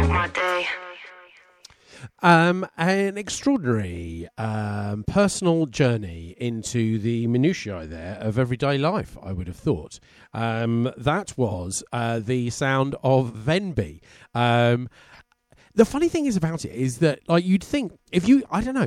An extraordinary personal journey into the minutiae there of everyday life, I would have thought. That was the sound of Venby. The funny thing is about it is that, like, you'd think if you, I don't know,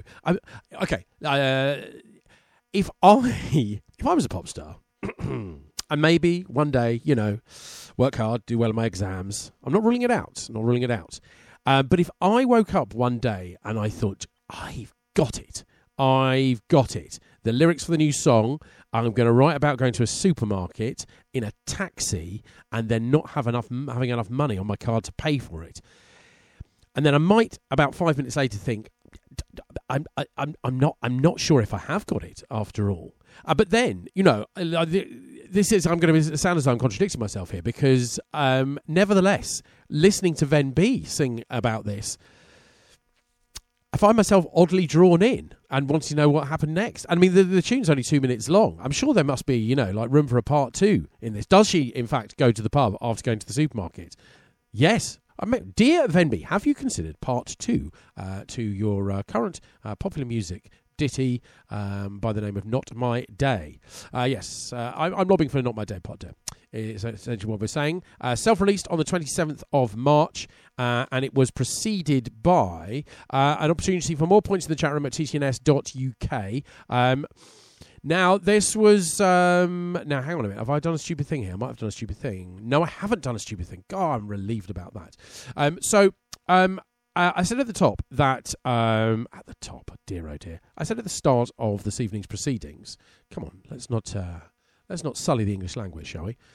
if I was a pop star, and maybe one day, you know, work hard, do well in my exams, I'm not ruling it out, but if I woke up one day and I thought, I've got it, the lyrics for the new song, I'm going to write about going to a supermarket in a taxi and then not having enough money on my card to pay for it. And then I might, about 5 minutes later, think, I'm not sure if I have got it after all. But then, you know, I'm going to sound as though I'm contradicting myself here, because nevertheless, listening to Venby sing about this, I find myself oddly drawn in and wanting to know what happened next. I mean, the tune's only 2 minutes long. I'm sure there must be, you know, like room for a part two in this. Does she, in fact, go to the pub after going to the supermarket? Yes. I mean, dear Venby, have you considered part two to your current popular music ditty by the name of Not My Day? Yes, I'm lobbying for Not My Day part two. It's essentially what we're saying. Self-released on the 27th of March, and it was preceded by an opportunity for more points in the chat room at tcns.uk. Now, this was... now, hang on a minute. Have I done a stupid thing here? I might have done a stupid thing. No, I haven't done a stupid thing. God, I'm relieved about that. I said at the top that... at the top, dear oh dear. I said at the start of this evening's proceedings... Come on, let's not sully the English language, shall we?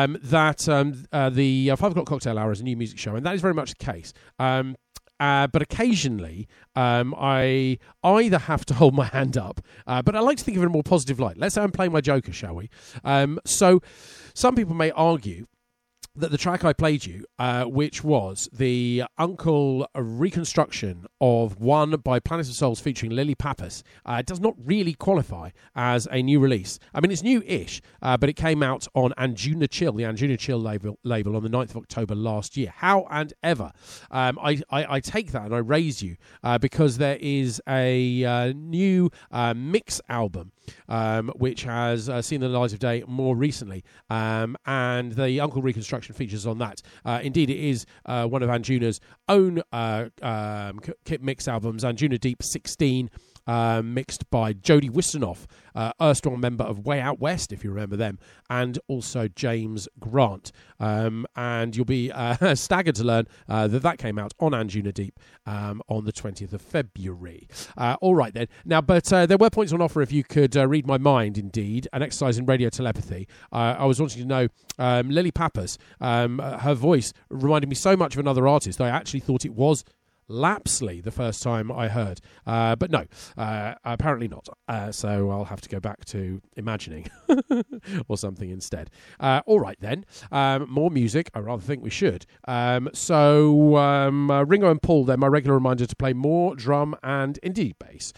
The 5 o'clock cocktail hour is a new music show, and that is very much the case. But occasionally, I either have to hold my hand up, but I like to think of it in a more positive light. Let's say I'm playing my Joker, shall we? So some people may argue that the track I played you, which was the Uncle reconstruction of One by Planet of Souls featuring Lily Pappas, does not really qualify as a new release. I mean, it's new-ish, but it came out on Anjuna Chill, the Anjuna Chill label on the 9th of October last year. How and ever, I take that and I raise you because there is a new mix album which has seen the light of day more recently, and the Uncle reconstruction features on that. Indeed, it is one of Anjuna's own kit mix albums, Anjuna Deep 16, mixed by Jody Wisternoff, erstwhile member of Way Out West, if you remember them, and also James Grant. And you'll be staggered to learn that came out on Anjuna Deep on the 20th of February. All right, then. Now, but there were points on offer if you could read my mind, indeed, an exercise in radio telepathy. I was wanting to know, Lily Pappas, her voice reminded me so much of another artist that I actually thought it was Lapsley the first time I heard, but no, apparently not. So I'll have to go back to imagining or something instead. All right then, more music. I rather think we should. So Ringo and Paul, they're my regular reminder to play more drum and indeed bass.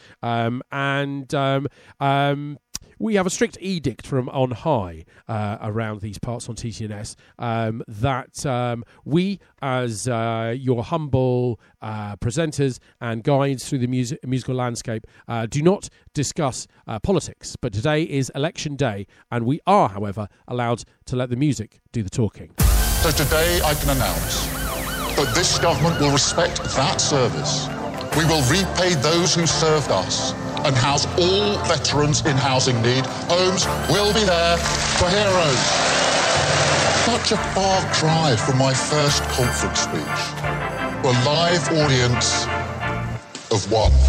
We have a strict edict from on high around these parts on TCNS that we, as your humble presenters and guides through the musical landscape, do not discuss politics. But today is election day, and we are, however, allowed to let the music do the talking. So today I can announce that this government will respect that service. We will repay those who served us and house all veterans in housing need. Homes will be there for heroes. Such a far cry from my first conference speech. A live audience of one.